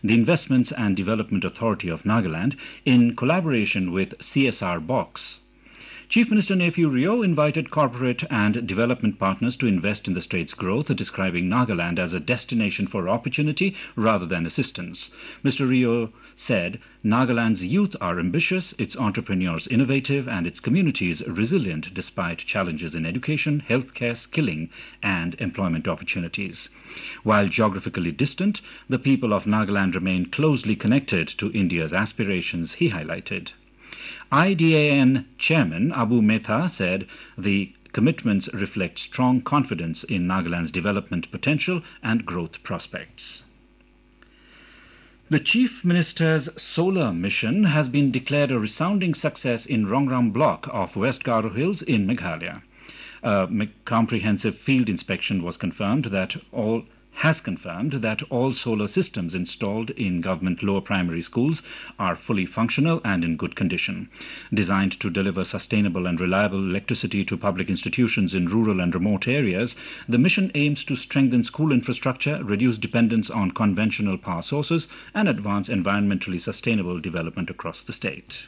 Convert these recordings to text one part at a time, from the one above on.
the Investments and Development Authority of Nagaland, in collaboration with CSR Box. Chief Minister Nephew Rio invited corporate and development partners to invest in the state's growth, describing Nagaland as a destination for opportunity rather than assistance. Mr. Rio said Nagaland's youth are ambitious, its entrepreneurs innovative, and its communities resilient despite challenges in education, healthcare, skilling, and employment opportunities. While geographically distant, the people of Nagaland remain closely connected to India's aspirations, he highlighted. IDAN Chairman Abu Metha said the commitments reflect strong confidence in Nagaland's development potential and growth prospects. The Chief Minister's solar mission has been declared a resounding success in Rongram block of West Garo Hills in Meghalaya. A comprehensive field inspection confirmed that all solar systems installed in government lower primary schools are fully functional and in good condition. Designed to deliver sustainable and reliable electricity to public institutions in rural and remote areas, the mission aims to strengthen school infrastructure, reduce dependence on conventional power sources, and advance environmentally sustainable development across the state.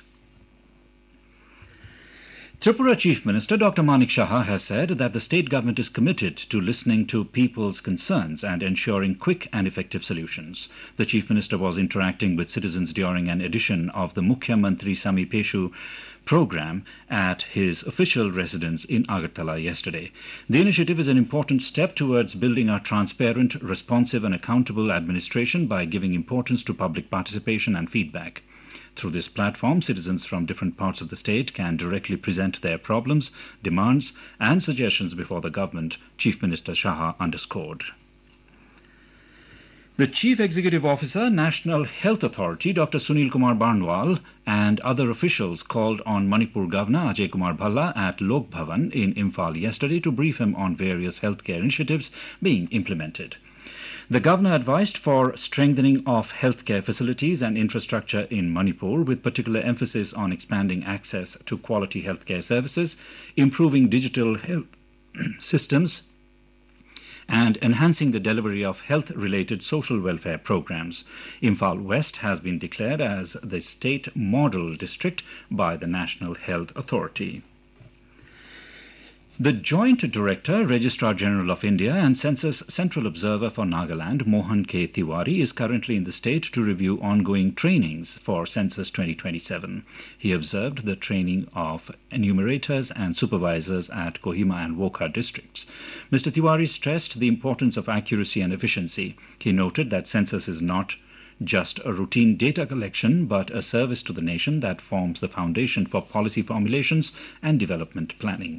Tripura Chief Minister Dr. Manik Saha has said that the state government is committed to listening to people's concerns and ensuring quick and effective solutions. The Chief Minister was interacting with citizens during an edition of the Mukhya Mantri Samipeshu program at his official residence in Agartala yesterday. The initiative is an important step towards building a transparent, responsive and accountable administration by giving importance to public participation and feedback. Through this platform, citizens from different parts of the state can directly present their problems, demands and suggestions before the government, Chief Minister Saha underscored. The Chief Executive Officer, National Health Authority, Dr. Sunil Kumar Barnwal, and other officials called on Manipur Governor Ajay Kumar Bhalla at Lok Bhavan in Imphal yesterday to brief him on various healthcare initiatives being implemented. The Governor advised for strengthening of healthcare facilities and infrastructure in Manipur, with particular emphasis on expanding access to quality healthcare services, improving digital health systems, and enhancing the delivery of health-related social welfare programs. Imphal West has been declared as the state model district by the National Health Authority. The Joint Director, Registrar General of India and Census Central Observer for Nagaland, Mohan K. Tiwari, is currently in the state to review ongoing trainings for Census 2027. He observed the training of enumerators and supervisors at Kohima and Wokha districts. Mr. Tiwari stressed the importance of accuracy and efficiency. He noted that census is not just a routine data collection, but a service to the nation that forms the foundation for policy formulations and development planning.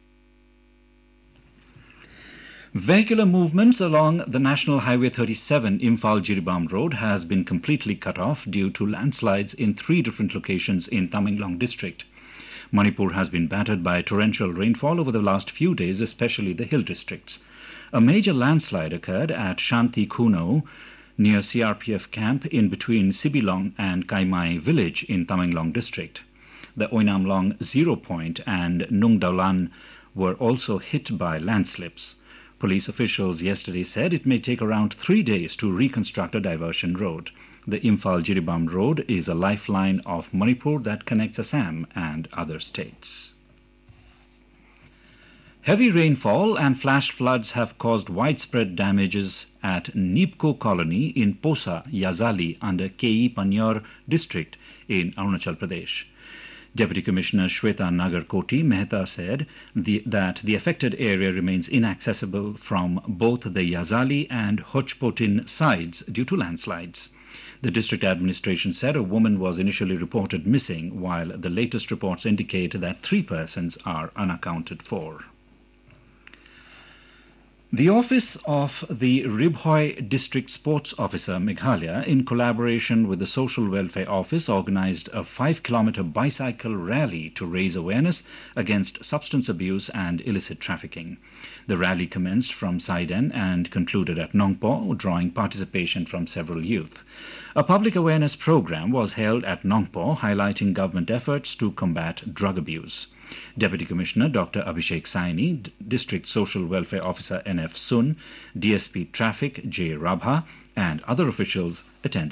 Vehicular movements along the National Highway 37 Imphal-Jiribam Road has been completely cut off due to landslides in 3 different locations in Tamenglong district. Manipur has been battered by torrential rainfall over the last few days, especially the hill districts. A major landslide occurred at Shanti Kuno near CRPF camp in between Sibilong and Kaimai village in Tamenglong district. The Oinamlong 0 Point and Nungdalan were also hit by landslips. Police officials yesterday said it may take around 3 days to reconstruct a diversion road. The Imphal-Jiribam Road is a lifeline of Manipur that connects Assam and other states. Heavy rainfall and flash floods have caused widespread damages at Nipko Colony in Posa, Yazali under KE Panyor district in Arunachal Pradesh. Deputy Commissioner Shweta Nagarkoti Mehta said that the affected area remains inaccessible from both the Yazali and Hochpotin sides due to landslides. The district administration said a woman was initially reported missing, while the latest reports indicate that 3 persons are unaccounted for. The Office of the Ribhoi District Sports Officer Meghalaya, in collaboration with the Social Welfare Office, organized a 5-kilometer bicycle rally to raise awareness against substance abuse and illicit trafficking. The rally commenced from Saiden and concluded at Nongpo, drawing participation from several youth. A public awareness program was held at Nongpo, highlighting government efforts to combat drug abuse. Deputy Commissioner Dr. Abhishek Saini, District Social Welfare Officer NF Sun, DSP Traffic J. Rabha and other officials attended.